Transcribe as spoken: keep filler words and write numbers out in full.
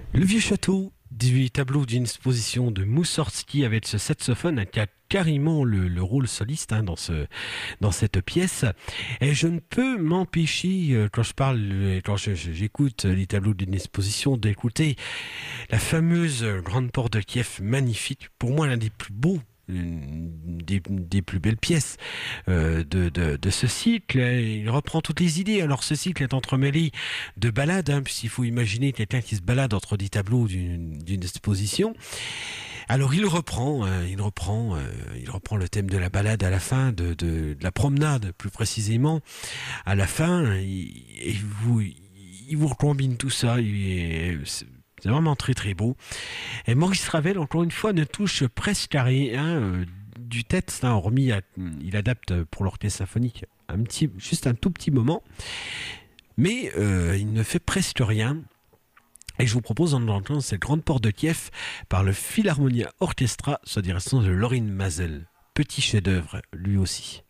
Le vieux château, du tableau d'une exposition de Moussorgsky avec ce saxophone qui a carrément le, le rôle soliste hein, dans, ce, dans cette pièce. Et je ne peux m'empêcher, euh, quand je parle, euh, quand je- je- j'écoute les tableaux d'une exposition, d'écouter la fameuse grande porte de Kiev, magnifique, pour moi l'un des plus beaux des, des plus belles pièces euh, de, de, de ce cycle. Il reprend toutes les idées. Alors ce cycle est entremêlé de ballades, hein, puisqu'il faut imaginer quelqu'un qui se balade entre des tableaux d'une d'une exposition. Alors il reprend, euh, il reprend, euh, il reprend le thème de la balade à la fin, de, de, de la promenade plus précisément. À la fin, il, et vous, il vous recombine tout ça. Et c'est c'est vraiment très très beau. Et Maurice Ravel, encore une fois, ne touche presque à rien euh, du texte, hein, hormis à- il adapte pour l'orchestre symphonique un petit, juste un tout petit moment, mais euh, il ne fait presque rien. Et je vous propose d'entendre cette grande porte de Kiev par le Philharmonia Orchestra sous la direction de Lorin Mazel. Petit chef-d'œuvre, lui aussi.